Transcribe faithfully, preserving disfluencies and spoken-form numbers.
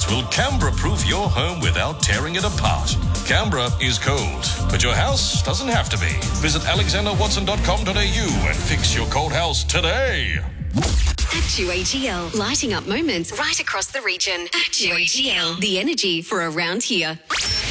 will Canberra-proof your home without tearing it apart. Canberra is cold, but your house doesn't have to be. Visit alexander watson dot com dot a u and fix your cold house today. Actu A G L, lighting up moments right across the region. Actu A G L, the energy for around here.